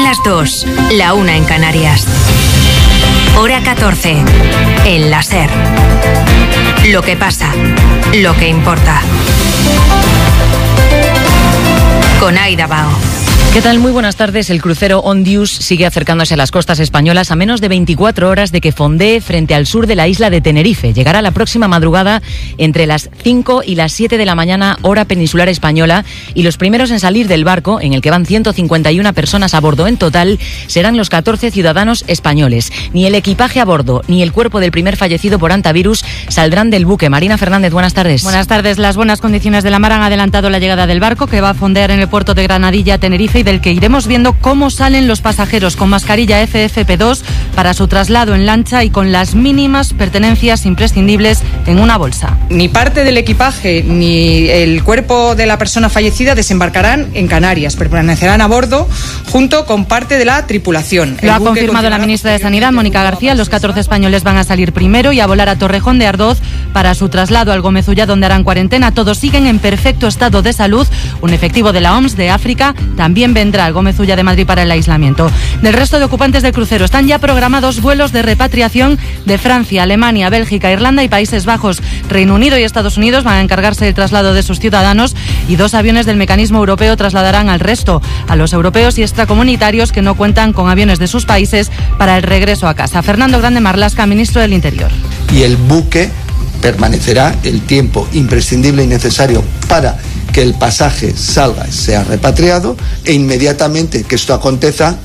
las 2, la 1 en Canarias. Hora 14, en la SER. Lo que pasa, lo que importa. Con Aida Bao. ¿Qué tal? Muy buenas tardes. El crucero Ondius sigue acercándose a las costas españolas a menos de 24 horas de que fondee frente al sur de la isla de Tenerife. Llegará la próxima madrugada entre las 5 y las 7 de la mañana, hora peninsular española, y los primeros en salir del barco, en el que van 151 personas a bordo en total, serán los 14 ciudadanos españoles. Ni el equipaje a bordo ni el cuerpo del primer fallecido por hantavirus saldrán del buque. Marina Fernández, buenas tardes. Buenas tardes. Las buenas condiciones de la mar han adelantado la llegada del barco, que va a fondear en el puerto de Granadilla, Tenerife, y del que iremos viendo cómo salen los pasajeros con mascarilla FFP2 para su traslado en lancha y con las mínimas pertenencias imprescindibles en una bolsa. Ni parte del equipaje ni el cuerpo de la persona fallecida desembarcarán en Canarias, permanecerán a bordo junto con parte de la tripulación. Lo ha confirmado la ministra de Sanidad, Mónica García. Los 14 españoles van a salir primero y a volar a Torrejón de Ardoz para su traslado al Gómez Ullá, donde harán cuarentena. Todos siguen en perfecto estado de salud. Un efectivo de la OMS de África también vendrá al Gómez Ullá de Madrid para el aislamiento. Del resto de ocupantes del crucero están ya programados vuelos de repatriación de Francia, Alemania, Bélgica, Irlanda y Países Bajos. Reino Unido y Estados Unidos van a encargarse del traslado de sus ciudadanos y 2 aviones del mecanismo europeo trasladarán al resto, a los europeos y extracomunitarios que no cuentan con aviones de sus países para el regreso a casa. Fernando Grande Marlaska, ministro del Interior. Y el buque permanecerá el tiempo imprescindible y necesario para que el pasaje salga, sea repatriado, e inmediatamente que esto acontezca,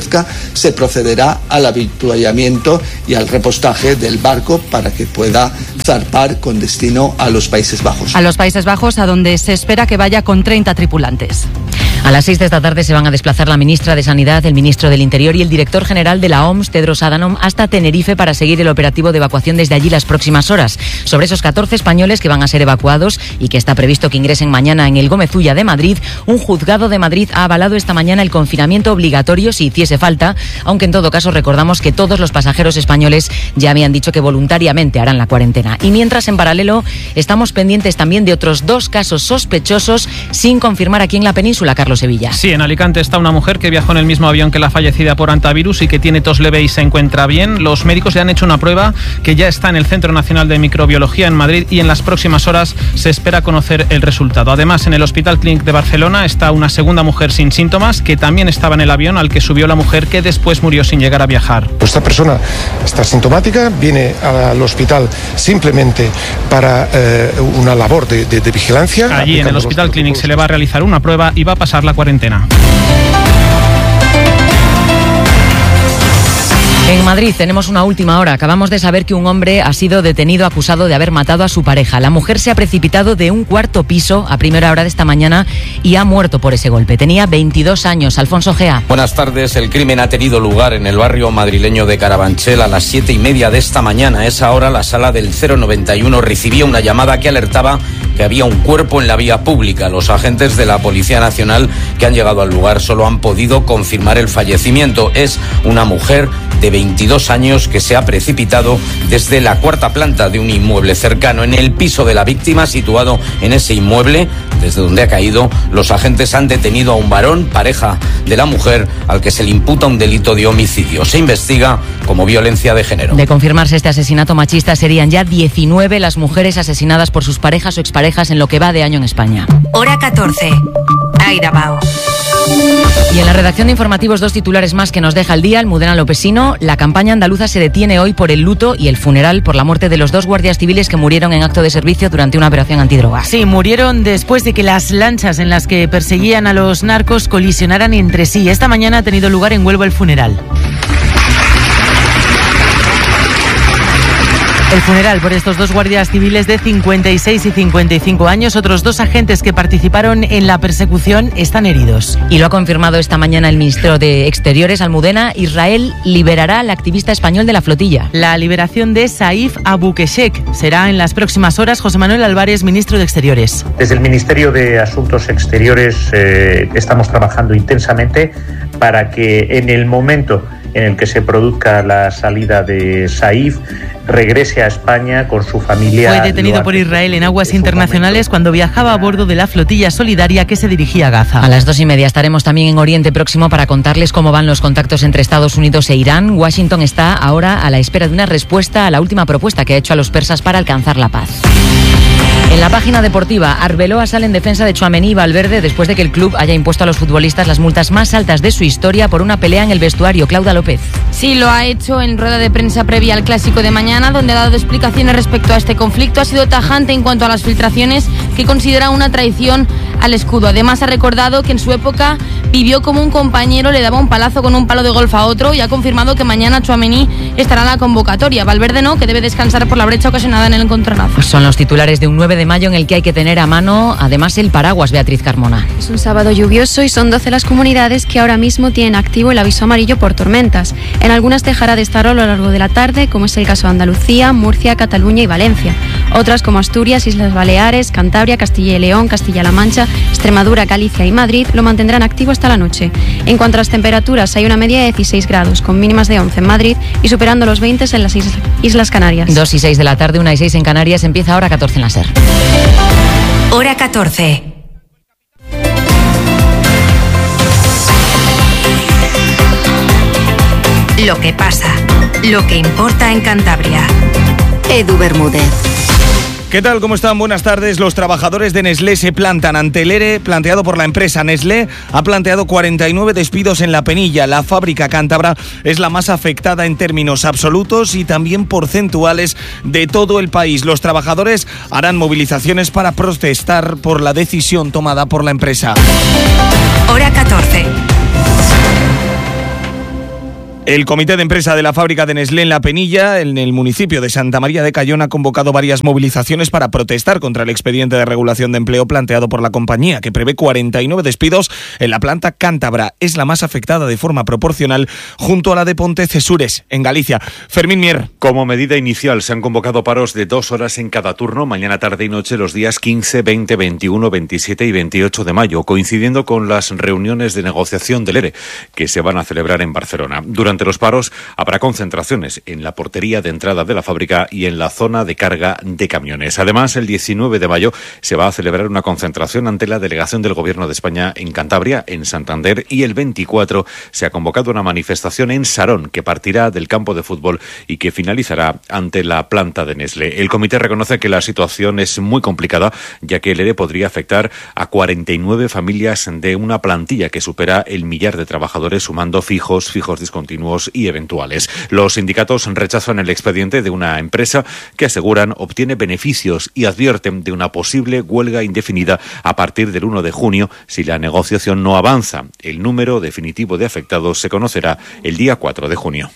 se procederá al avituallamiento y al repostaje del barco para que pueda zarpar con destino a los Países Bajos. A los Países Bajos, a donde se espera que vaya con 30 tripulantes. A las 6 de esta tarde se van a desplazar la ministra de Sanidad, el ministro del Interior y el director general de la OMS, Tedros Adhanom, hasta Tenerife para seguir el operativo de evacuación desde allí las próximas horas. Sobre esos 14 españoles que van a ser evacuados y que está previsto que ingresen mañana en el Gómez Ullá de Madrid, un juzgado de Madrid ha avalado esta mañana el confinamiento obligatorio si hiciese falta, aunque en todo caso recordamos que todos los pasajeros españoles ya habían dicho que voluntariamente harán la cuarentena. Y mientras, en paralelo, estamos pendientes también de otros 2 casos sospechosos sin confirmar aquí en la península, Carlos Sevilla. Sí, en Alicante está una mujer que viajó en el mismo avión que la fallecida por hantavirus y que tiene tos leve y se encuentra bien. Los médicos le han hecho una prueba que ya está en el Centro Nacional de Microbiología en Madrid y en las próximas horas se espera conocer el resultado. Además, en el Hospital Clínic de Barcelona está una segunda mujer sin síntomas que también estaba en el avión al que subió la mujer, que después murió sin llegar a viajar. Esta persona está sintomática, viene al hospital simplemente para una labor de vigilancia. Allí en el Hospital Clínic se le va a realizar una prueba y va a pasar la cuarentena. En Madrid tenemos una última hora. Acabamos de saber que un hombre ha sido detenido acusado de haber matado a su pareja. La mujer se ha precipitado de un 4º piso a primera hora de esta mañana y ha muerto por ese golpe. Tenía 22 años. Alfonso Gea. Buenas tardes. El crimen ha tenido lugar en el barrio madrileño de Carabanchel a las 7:30 de esta mañana. A esa hora la sala del 091 recibía una llamada que alertaba que había un cuerpo en la vía pública. Los agentes de la Policía Nacional que han llegado al lugar solo han podido confirmar el fallecimiento. Es una mujer de 22 años que se ha precipitado desde la 4ª planta de un inmueble cercano. En el piso de la víctima, situado en ese inmueble, desde donde ha caído, los agentes han detenido a un varón, pareja de la mujer, al que se le imputa un delito de homicidio. Se investiga como violencia de género. De confirmarse este asesinato machista, serían ya 19 las mujeres asesinadas por sus parejas o exparejas en lo que va de año en España. Hora 14. Aida Bao. Y en la redacción de informativos, 2 titulares más que nos deja el día. Almudena Lopesino. La campaña andaluza se detiene hoy por el luto y el funeral por la muerte de los 2 guardias civiles que murieron en acto de servicio durante una operación antidroga. Sí, murieron después de que las lanchas en las que perseguían a los narcos colisionaran entre sí. Esta mañana ha tenido lugar en Huelva el funeral. El funeral por estos 2 guardias civiles de 56 y 55 años. Otros 2 agentes que participaron en la persecución están heridos. Y lo ha confirmado esta mañana el ministro de Exteriores, Almudena. Israel liberará al activista español de la flotilla. La liberación de Saif Abukeshek será en las próximas horas. José Manuel Álvarez, ministro de Exteriores. Desde el Ministerio de Asuntos Exteriores estamos trabajando intensamente para que en el momento en el que se produzca la salida de Saif, regrese a España con su familia. Fue detenido por Israel en aguas internacionales cuando viajaba a bordo de la flotilla solidaria que se dirigía a Gaza. A las 2:30 estaremos también en Oriente Próximo para contarles cómo van los contactos entre Estados Unidos e Irán. Washington está ahora a la espera de una respuesta a la última propuesta que ha hecho a los persas para alcanzar la paz. En la página deportiva, Arbeloa sale en defensa de Tchouaméni y Valverde después de que el club haya impuesto a los futbolistas las multas más altas de su historia por una pelea en el vestuario. Claudia López. Sí, lo ha hecho en rueda de prensa previa al Clásico de mañana, donde ha dado explicaciones respecto a este conflicto. Ha sido tajante en cuanto a las filtraciones que considera una traición al escudo. Además, ha recordado que en su época vivió como un compañero le daba un palazo con un palo de golf a otro y ha confirmado que mañana Tchouaméni estará en la convocatoria. Valverde no, que debe descansar por la brecha ocasionada en el encontronazo. Son los titulares de un 9 de mayo en el que hay que tener a mano, además, el paraguas, Beatriz Carmona. Es un sábado lluvioso y son 12 las comunidades que ahora mismo tienen activo el aviso amarillo por tormentas. En algunas dejará de estar a lo largo de la tarde, como es el caso de Andalucía, Murcia, Cataluña y Valencia. Otras como Asturias, Islas Baleares, Cantabria, Castilla y León, Castilla-La Mancha, Extremadura, Galicia y Madrid lo mantendrán activo hasta la noche. En cuanto a las temperaturas, hay una media de 16 grados, con mínimas de 11 en Madrid y superando los 20 en las Islas Canarias. 2:06 de la tarde, 1:06 en Canarias, empieza Hora 14 en la SER. Hora 14. Lo que pasa, lo que importa en Cantabria. Edu Bermúdez. ¿Qué tal? ¿Cómo están? Buenas tardes. Los trabajadores de Nestlé se plantan ante el ERE planteado por la empresa. Nestlé ha planteado 49 despidos en La Penilla. La fábrica cántabra es la más afectada en términos absolutos y también porcentuales de todo el país. Los trabajadores harán movilizaciones para protestar por la decisión tomada por la empresa. Hora 14. El comité de empresa de la fábrica de Nestlé en La Penilla, en el municipio de Santa María de Cayón, ha convocado varias movilizaciones para protestar contra el expediente de regulación de empleo planteado por la compañía, que prevé 49 despidos en la planta cántabra. Es la más afectada de forma proporcional junto a la de Pontecesures, en Galicia. Fermín Mier. Como medida inicial se han convocado paros de 2 horas en cada turno, mañana, tarde y noche, los días 15, 20, 21, 27 y 28 de mayo, coincidiendo con las reuniones de negociación del ERE, que se van a celebrar en Barcelona. Durante los paros habrá concentraciones en la portería de entrada de la fábrica y en la zona de carga de camiones. Además, el 19 de mayo se va a celebrar una concentración ante la delegación del Gobierno de España en Cantabria, en Santander, y el 24 se ha convocado una manifestación en Sarón, que partirá del campo de fútbol y que finalizará ante la planta de Nestlé. El comité reconoce que la situación es muy complicada, ya que el ERE podría afectar a 49 familias de una plantilla que supera el 1.000.000 de trabajadores, sumando fijos discontinuos y eventuales. Los sindicatos rechazan el expediente de una empresa que aseguran obtiene beneficios y advierten de una posible huelga indefinida a partir del 1 de junio si la negociación no avanza. El número definitivo de afectados se conocerá el día 4 de junio.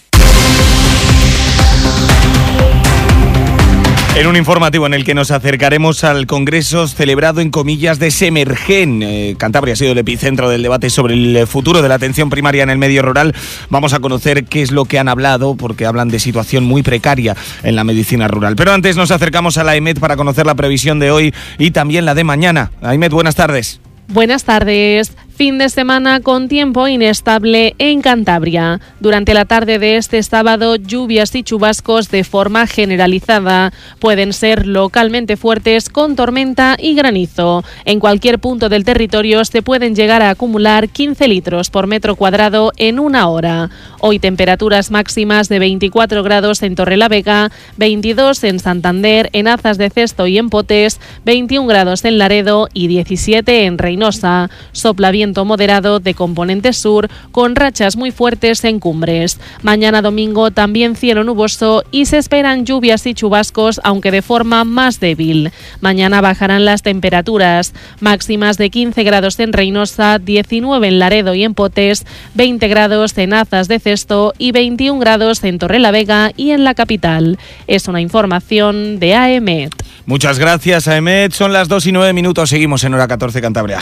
En un informativo en el que nos acercaremos al congreso celebrado en comillas de Semergen. Cantabria ha sido el epicentro del debate sobre el futuro de la atención primaria en el medio rural. Vamos a conocer qué es lo que han hablado, porque hablan de situación muy precaria en la medicina rural. Pero antes nos acercamos a la EMET para conocer la previsión de hoy y también la de mañana. EMET, buenas tardes. Buenas tardes. Fin de semana con tiempo inestable en Cantabria. Durante la tarde de este sábado, lluvias y chubascos de forma generalizada. Pueden ser localmente fuertes con tormenta y granizo. En cualquier punto del territorio se pueden llegar a acumular 15 litros por metro cuadrado en una hora. Hoy temperaturas máximas de 24 grados en Torrelavega, 22 en Santander, en Azas de Cesto y en Potes, 21 grados en Laredo y 17 en Reynosa. Sopla viento moderado de componente sur con rachas muy fuertes en cumbres. Mañana domingo también cielo nuboso y se esperan lluvias y chubascos, aunque de forma más débil. Mañana bajarán las temperaturas, máximas de 15 grados en Reynosa, 19 en Laredo y en Potes, 20 grados en Azas de Cesto y 21 grados en Torrelavega y en la capital. Es una información de AEMET. Muchas gracias, AEMET. Son las 2:09. Seguimos en Hora 14 Cantabria.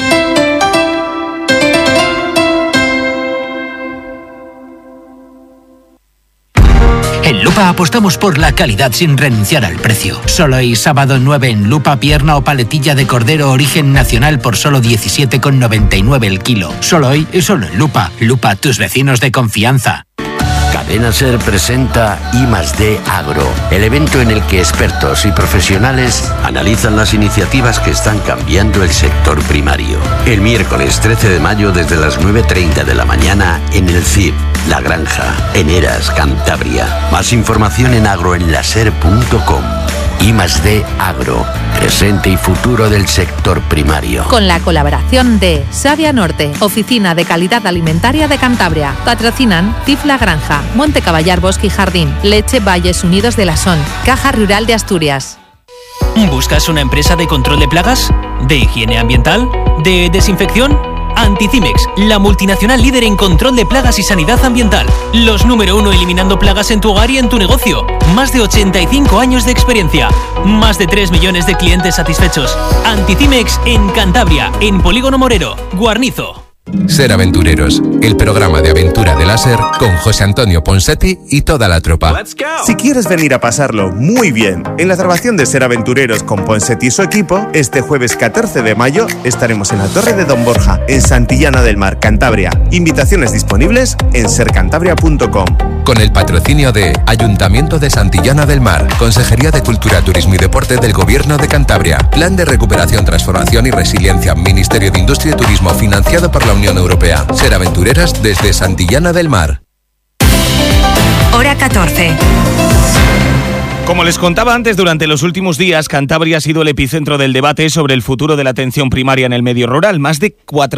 En Lupa apostamos por la calidad sin renunciar al precio. Solo hoy sábado 9 en Lupa, pierna o paletilla de cordero origen nacional por solo 17,99 el kilo. Solo hoy y solo en Lupa. Lupa, tus vecinos de confianza. Cadena SER presenta I+D Agro, el evento en el que expertos y profesionales analizan las iniciativas que están cambiando el sector primario. El miércoles 13 de mayo desde las 9:30 de la mañana en el CIP, La Granja, en Eras, Cantabria. Más información en agroenlaser.com. I+D Agro, presente y futuro del sector primario. Con la colaboración de Savia Norte, Oficina de Calidad Alimentaria de Cantabria. Patrocinan CIF La Granja, Monte Caballar Bosque y Jardín, Leche Valles Unidos de la Son, Caja Rural de Asturias. ¿Buscas una empresa de control de plagas? ¿De higiene ambiental? ¿De desinfección? Anticimex, la multinacional líder en control de plagas y sanidad ambiental. Los número 1 eliminando plagas en tu hogar y en tu negocio. Más de 85 años de experiencia. Más de 3 millones de clientes satisfechos. Anticimex en Cantabria, en Polígono Morero, Guarnizo. Ser Aventureros, el programa de aventura de láser con José Antonio Ponsetti y toda la tropa. Si quieres venir a pasarlo muy bien en la grabación de Ser Aventureros con Ponsetti y su equipo, este jueves 14 de mayo estaremos en la Torre de Don Borja, en Santillana del Mar, Cantabria. Invitaciones disponibles en sercantabria.com. Con el patrocinio de Ayuntamiento de Santillana del Mar, Consejería de Cultura, Turismo y Deporte del Gobierno de Cantabria, Plan de Recuperación, Transformación y Resiliencia, Ministerio de Industria y Turismo, financiado por la Unión Europea. Ser Aventureras desde Santillana del Mar. Hora 14. Como les contaba antes, durante los últimos días, Cantabria ha sido el epicentro del debate sobre el futuro de la atención primaria en el medio rural. Más de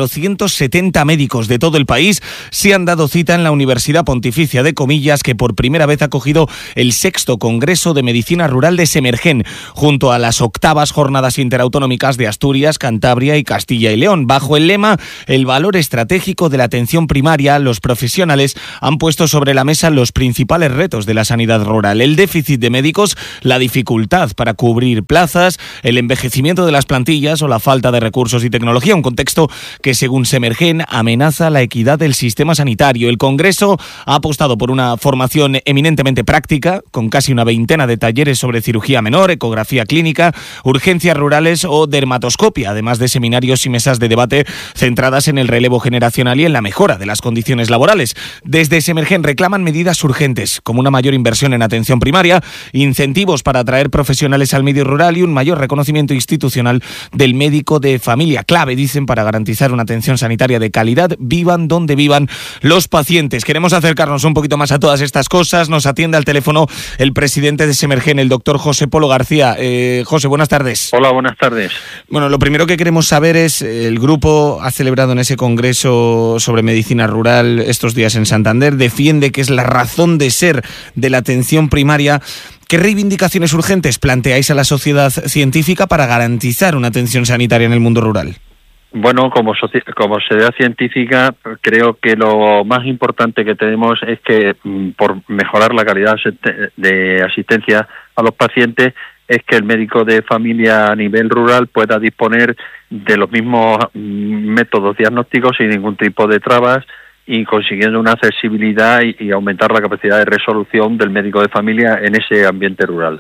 470 médicos de todo el país se han dado cita en la Universidad Pontificia de Comillas, que por primera vez ha acogido el 6º Congreso de Medicina Rural de Semergen, junto a las 8ª Jornadas Interautonómicas de Asturias, Cantabria y Castilla y León. Bajo el lema "El valor estratégico de la atención primaria", los profesionales han puesto sobre la mesa los principales retos de la sanidad rural: el déficit de médicos, la dificultad para cubrir plazas, el envejecimiento de las plantillas o la falta de recursos y tecnología, un contexto que, según Semergen, amenaza la equidad del sistema sanitario. El Congreso ha apostado por una formación eminentemente práctica, con casi una veintena de talleres sobre cirugía menor, ecografía clínica, urgencias rurales o dermatoscopia, además de seminarios y mesas de debate centradas en el relevo generacional y en la mejora de las condiciones laborales. Desde Semergen reclaman medidas urgentes, como una mayor inversión en atención primaria, incentivos para atraer profesionales al medio rural y un mayor reconocimiento institucional del médico de familia, clave, dicen, para garantizar una atención sanitaria de calidad, vivan donde vivan los pacientes. Queremos acercarnos un poquito más a todas estas cosas. Nos atiende al teléfono el presidente de Semergen, el doctor José Polo García. José, buenas tardes. Hola, buenas tardes. Bueno, lo primero que queremos saber es, el grupo ha celebrado en ese congreso sobre medicina rural estos días en Santander, defiende que es la razón de ser de la atención primaria. ¿Qué reivindicaciones urgentes planteáis a la sociedad científica para garantizar una atención sanitaria en el mundo rural? Bueno, como sociedad científica, creo que lo más importante que tenemos es que, por mejorar la calidad de asistencia a los pacientes, es que el médico de familia a nivel rural pueda disponer de los mismos métodos diagnósticos sin ningún tipo de trabas, y consiguiendo una accesibilidad y aumentar la capacidad de resolución del médico de familia en ese ambiente rural.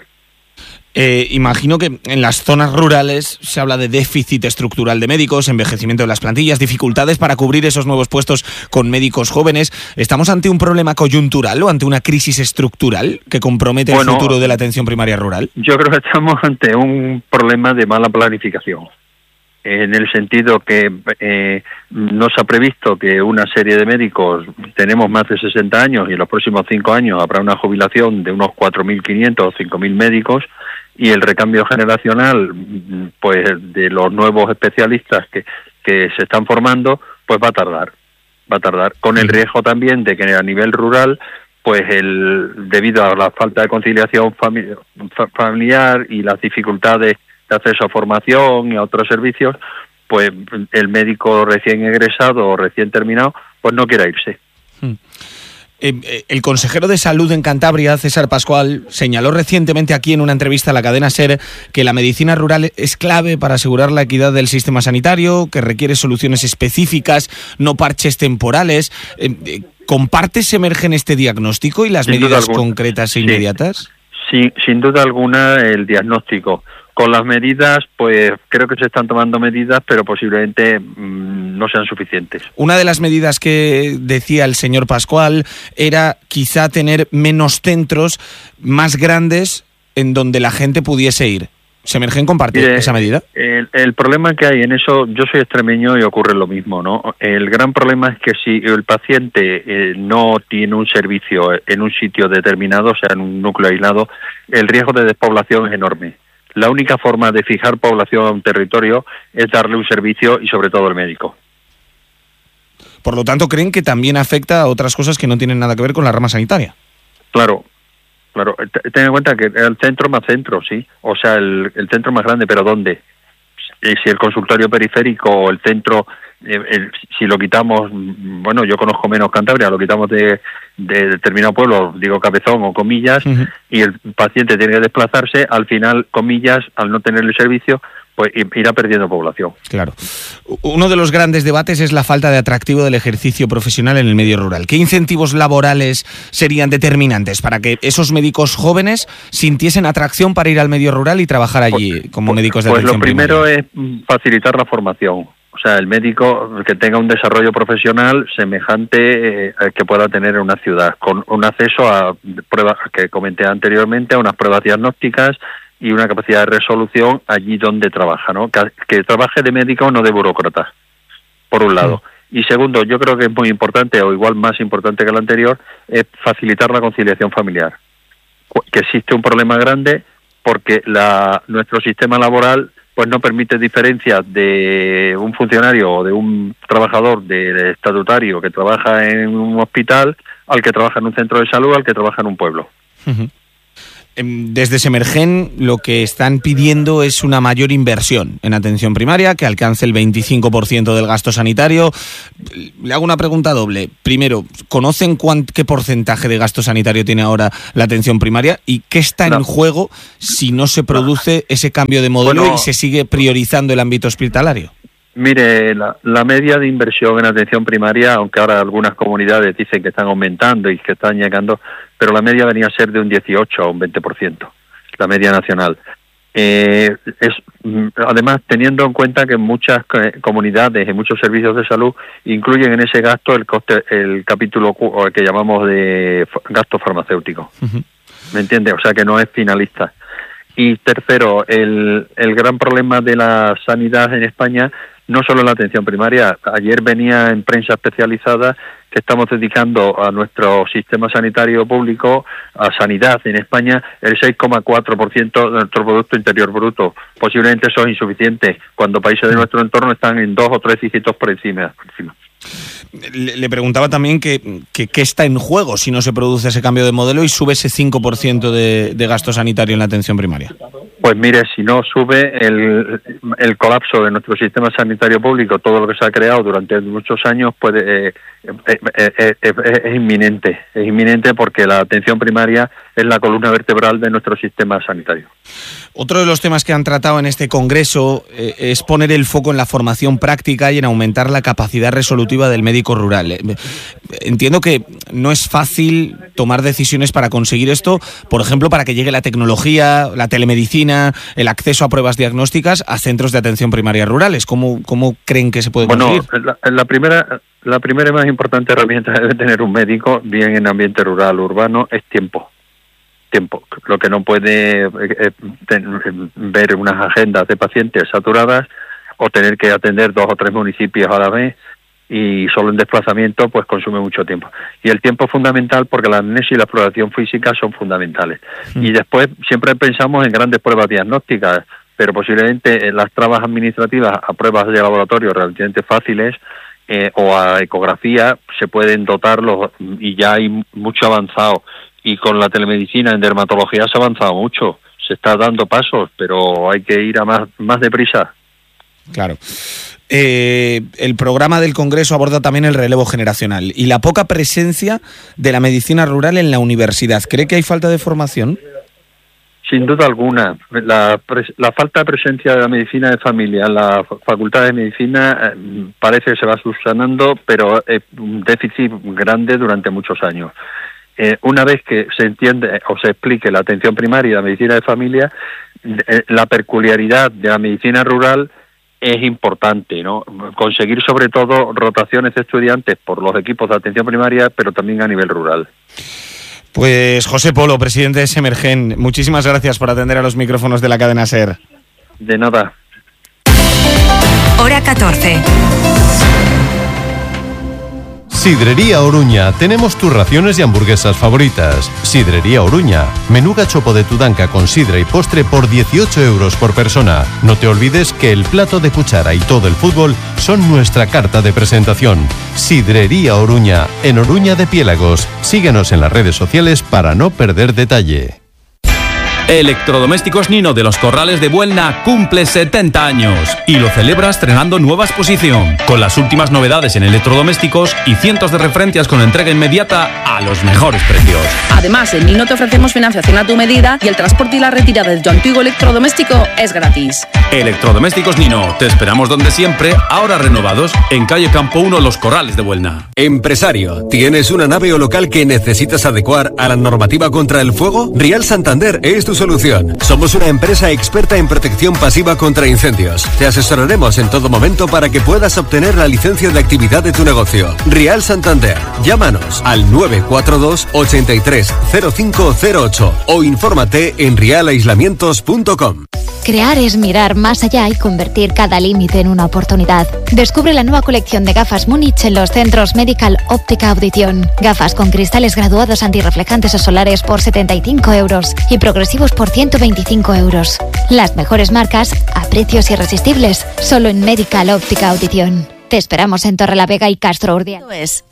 Imagino que en las zonas rurales se habla de déficit estructural de médicos, envejecimiento de las plantillas, dificultades para cubrir esos nuevos puestos con médicos jóvenes. ¿Estamos ante un problema coyuntural o ante una crisis estructural que compromete el futuro de la atención primaria rural? Yo creo que estamos ante un problema de mala planificación, en el sentido que no se ha previsto que una serie de médicos, tenemos más de 60 años y en los próximos 5 años habrá una jubilación de unos 4.500 o 5.000 médicos, y el recambio generacional, pues, de los nuevos especialistas que se están formando, pues va a tardar, con el riesgo también de que a nivel rural, pues debido a la falta de conciliación familiar y las dificultades de acceso a formación y a otros servicios, pues el médico recién egresado o recién terminado, pues no quiera irse. El consejero de Salud en Cantabria, César Pascual, señaló recientemente aquí en una entrevista a la cadena SER que la medicina rural es clave para asegurar la equidad del sistema sanitario, que requiere soluciones específicas, no parches temporales. ¿Comparte Semergen este diagnóstico y las medidas concretas e inmediatas? Sí, sin duda alguna el diagnóstico. Con las medidas, pues creo que se están tomando medidas, pero posiblemente no sean suficientes. Una de las medidas que decía el señor Pascual era quizá tener menos centros más grandes en donde la gente pudiese ir. ¿Semergen comparte esa medida? El problema que hay en eso, yo soy extremeño y ocurre lo mismo, ¿no? El gran problema es que si el paciente no tiene un servicio en un sitio determinado, o sea, en un núcleo aislado, el riesgo de despoblación es enorme. La única forma de fijar población a un territorio es darle un servicio y sobre todo el médico. Por lo tanto, ¿creen que también afecta a otras cosas que no tienen nada que ver con la rama sanitaria? Claro. Ten en cuenta que el centro más centro, sí. O sea, el centro más grande, pero ¿dónde? Si el consultorio periférico o el centro, si lo quitamos, bueno, yo conozco menos Cantabria, lo quitamos de determinado pueblo, digo Cabezón o Comillas, y el paciente tiene que desplazarse, al final, Comillas, al no tener el servicio, pues irá perdiendo población. Claro. Uno de los grandes debates es la falta de atractivo del ejercicio profesional en el medio rural. ¿Qué incentivos laborales serían determinantes para que esos médicos jóvenes sintiesen atracción para ir al medio rural y trabajar allí como médicos de atención primaria? Pues lo primero es facilitar la formación. O sea, el médico que tenga un desarrollo profesional semejante que pueda tener en una ciudad, con un acceso a pruebas que comenté anteriormente, a unas pruebas diagnósticas y una capacidad de resolución allí donde trabaja, ¿no? Que trabaje de médico, no de burócrata, por un lado. Y segundo, yo creo que es muy importante, o igual más importante que lo anterior, es facilitar la conciliación familiar. Que existe un problema grande porque nuestro sistema laboral pues no permite diferencias de un funcionario o de un trabajador del estatutario que trabaja en un hospital al que trabaja en un centro de salud, al que trabaja en un pueblo. Desde Semergen lo que están pidiendo es una mayor inversión en atención primaria, que alcance el 25% del gasto sanitario. Le hago una pregunta doble. Primero, ¿conocen qué porcentaje de gasto sanitario tiene ahora la atención primaria? ¿Y qué está en juego si no se produce ese cambio de modelo y se sigue priorizando el ámbito hospitalario? Mire, la media de inversión en atención primaria, aunque ahora algunas comunidades dicen que están aumentando y que están llegando, pero la media venía a ser de un 18 a un 20%, la media nacional. Además, teniendo en cuenta que muchas comunidades y muchos servicios de salud incluyen en ese gasto el capítulo que llamamos de gasto farmacéutico. ¿Me entiende? O sea que no es finalista. Y tercero, el gran problema de la sanidad en España no solo la atención primaria. Ayer venía en prensa especializada que estamos dedicando a nuestro sistema sanitario público, a sanidad en España, el 6,4% de nuestro Producto Interior Bruto. Posiblemente eso es insuficiente, cuando países de nuestro entorno están en 2 o 3 dígitos por encima. Le preguntaba también qué está en juego si no se produce ese cambio de modelo y sube ese 5% de gasto sanitario en la atención primaria. Pues mire, si no sube el colapso de nuestro sistema sanitario público, todo lo que se ha creado durante muchos años, es inminente porque la atención primaria es la columna vertebral de nuestro sistema sanitario. Otro de los temas que han tratado en este congreso es poner el foco en la formación práctica y en aumentar la capacidad resolutiva del médico rural. Entiendo que no es fácil tomar decisiones para conseguir esto, por ejemplo, para que llegue la tecnología, la telemedicina, el acceso a pruebas diagnósticas a centros de atención primaria rurales. ¿Cómo creen que se puede conseguir? Bueno, la primera y más importante herramienta que debe tener un médico, bien en ambiente rural o urbano, es tiempo. Lo que no puede ver unas agendas de pacientes saturadas o tener que atender 2 o 3 municipios a la vez y solo en desplazamiento pues consume mucho tiempo. Y el tiempo es fundamental porque la anamnesis y la exploración física son fundamentales. Y después siempre pensamos en grandes pruebas diagnósticas, pero posiblemente las trabas administrativas a pruebas de laboratorio relativamente fáciles o a ecografía se pueden dotarlos y ya hay mucho avanzado. Y con la telemedicina en dermatología se ha avanzado mucho, se está dando pasos, pero hay que ir a más deprisa. Claro. El programa del Congreso aborda también el relevo generacional y la poca presencia de la medicina rural en la universidad. ¿Cree que hay falta de formación? Sin duda alguna. La falta de presencia de la medicina de familia en la Facultad de Medicina parece que se va subsanando, pero es un déficit grande durante muchos años. Una vez que se entiende o se explique la atención primaria y la medicina de familia, la peculiaridad de la medicina rural es importante, ¿no? Conseguir sobre todo rotaciones de estudiantes por los equipos de atención primaria, pero también a nivel rural. Pues José Polo, presidente de Semergen, muchísimas gracias por atender a los micrófonos de la cadena SER. De nada. Hora 14. Sidrería Oruña, tenemos tus raciones y hamburguesas favoritas. Sidrería Oruña, menú gachopo de Tudanca con sidra y postre por 18 euros por persona. No te olvides que el plato de cuchara y todo el fútbol son nuestra carta de presentación. Sidrería Oruña, en Oruña de Piélagos. Síguenos en las redes sociales para no perder detalle. Electrodomésticos Nino de los Corrales de Buelna cumple 70 años y lo celebra estrenando nueva exposición, con las últimas novedades en electrodomésticos y cientos de referencias con entrega inmediata a los mejores precios. Además, en Nino te ofrecemos financiación a tu medida y el transporte y la retirada de tu antiguo electrodoméstico es gratis. Electrodomésticos Nino, te esperamos donde siempre, ahora renovados, en calle Campo 1 Los Corrales de Buelna. Empresario, ¿tienes una nave o local que necesitas adecuar a la normativa contra el fuego? Rial Santander es tu solución. Somos una empresa experta en protección pasiva contra incendios. Te asesoraremos en todo momento para que puedas obtener la licencia de actividad de tu negocio. Rial Santander. Llámanos al 942 83 0508 o infórmate en realaislamientos.com. Crear es mirar más allá y convertir cada límite en una oportunidad. Descubre la nueva colección de gafas Múnich en los centros Medical Óptica Audición. Gafas con cristales graduados antirreflejantes o solares por 75 euros y progresivos por 125 euros. Las mejores marcas a precios irresistibles, solo en Medical Óptica Audición. Te esperamos en Torrelavega y Castro Urdiales.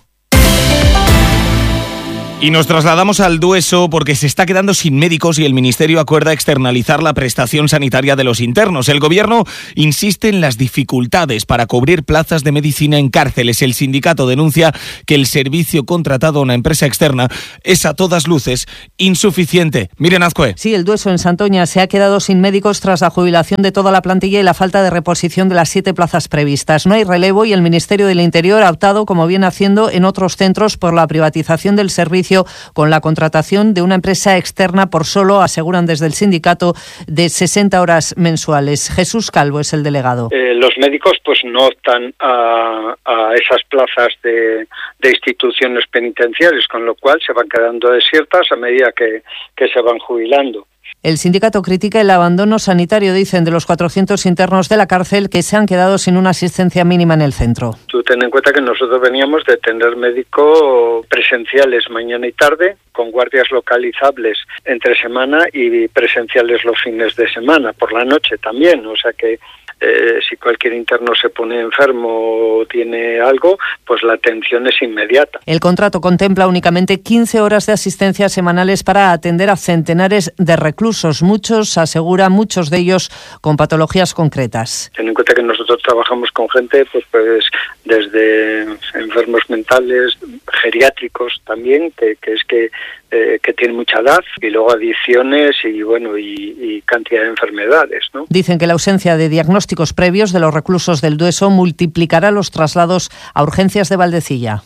Y nos trasladamos al Dueso porque se está quedando sin médicos y el Ministerio acuerda externalizar la prestación sanitaria de los internos. El Gobierno insiste en las dificultades para cubrir plazas de medicina en cárceles. El sindicato denuncia que el servicio contratado a una empresa externa es a todas luces insuficiente. Miren, Azcue. Sí, el Dueso en Santoña se ha quedado sin médicos tras la jubilación de toda la plantilla y la falta de reposición de las 7 plazas previstas. No hay relevo y el Ministerio del Interior ha optado, como viene haciendo en otros centros, por la privatización del servicio con la contratación de una empresa externa por solo, aseguran desde el sindicato, de 60 horas mensuales. Jesús Calvo es el delegado. Los médicos pues no optan a esas plazas de instituciones penitenciarias, con lo cual se van quedando desiertas a medida que se van jubilando. El sindicato critica el abandono sanitario, dicen, de los 400 internos de la cárcel que se han quedado sin una asistencia mínima en el centro. Tú ten en cuenta que nosotros veníamos de tener médicos presenciales mañana y tarde, con guardias localizables entre semana y presenciales los fines de semana, por la noche también. O sea que si cualquier interno se pone enfermo o tiene algo, pues la atención es inmediata. El contrato contempla únicamente 15 horas de asistencia semanales para atender a centenares de reclusos, muchos de ellos con patologías concretas. Ten en cuenta que nosotros trabajamos con gente pues desde enfermos mentales, geriátricos también, que tienen mucha edad, y luego adicciones y cantidad de enfermedades, ¿no? Dicen que la ausencia de diagnósticos previos de los reclusos del Dueso multiplicará los traslados a urgencias de Valdecilla.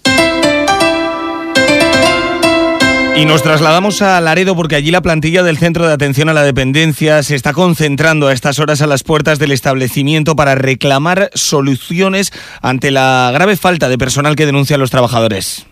Y nos trasladamos a Laredo porque allí la plantilla del Centro de Atención a la Dependencia se está concentrando a estas horas a las puertas del establecimiento para reclamar soluciones ante la grave falta de personal que denuncian los trabajadores.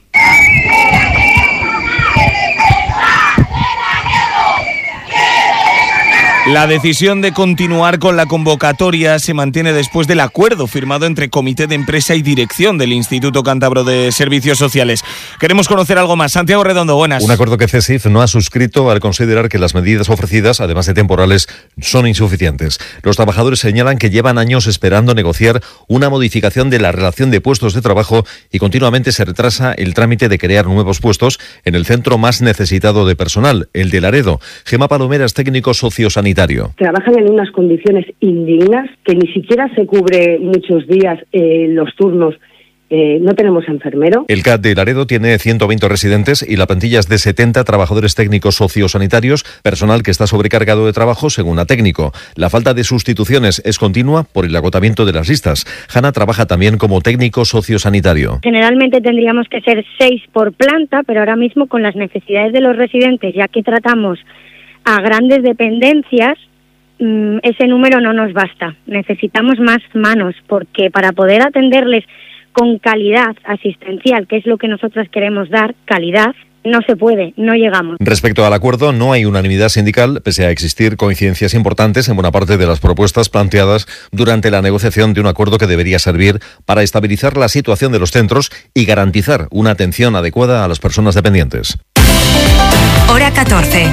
La decisión de continuar con la convocatoria se mantiene después del acuerdo firmado entre Comité de Empresa y Dirección del Instituto Cántabro de Servicios Sociales. Queremos conocer algo más. Santiago Redondo, buenas. Un acuerdo que CESIF no ha suscrito al considerar que las medidas ofrecidas, además de temporales, son insuficientes. Los trabajadores señalan que llevan años esperando negociar una modificación de la relación de puestos de trabajo y continuamente se retrasa el trámite de crear nuevos puestos en el centro más necesitado de personal, el de Laredo. Gemma Palomera es técnico sociosanitario. Trabajan en unas condiciones indignas, que ni siquiera se cubre muchos días los turnos. No tenemos enfermero. El CAT de Laredo tiene 120 residentes y la plantilla es de 70 trabajadores técnicos sociosanitarios, personal que está sobrecargado de trabajo según la técnico. La falta de sustituciones es continua por el agotamiento de las listas. Hanna trabaja también como técnico sociosanitario. Generalmente tendríamos que ser 6 por planta, pero ahora mismo con las necesidades de los residentes, ya que tratamos a grandes dependencias, ese número no nos basta. Necesitamos más manos, porque para poder atenderles con calidad asistencial, que es lo que nosotras queremos dar, calidad, no se puede, no llegamos. Respecto al acuerdo, no hay unanimidad sindical, pese a existir coincidencias importantes en buena parte de las propuestas planteadas durante la negociación de un acuerdo que debería servir para estabilizar la situación de los centros y garantizar una atención adecuada a las personas dependientes. Hora 14.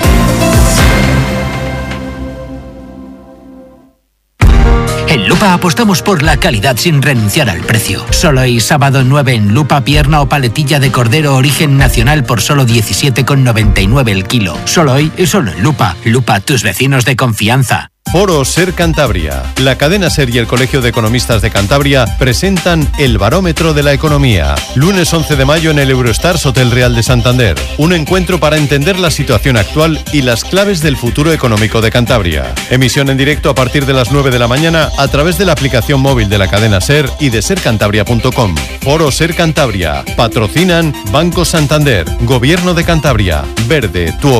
En Lupa apostamos por la calidad sin renunciar al precio. Solo hoy, sábado 9, en Lupa, pierna o paletilla de cordero origen nacional por solo 17,99 el kilo. Solo hoy y solo en Lupa. Lupa, tus vecinos de confianza. Foro Ser Cantabria. La cadena Ser y el Colegio de Economistas de Cantabria presentan el Barómetro de la Economía. Lunes 11 de mayo en el Eurostars Hotel Real de Santander. Un encuentro para entender la situación actual y las claves del futuro económico de Cantabria. Emisión en directo a partir de las 9 de la mañana a través de la aplicación móvil de la cadena Ser y de sercantabria.com. Foro Ser Cantabria. Patrocinan Banco Santander, Gobierno de Cantabria, Verde, tu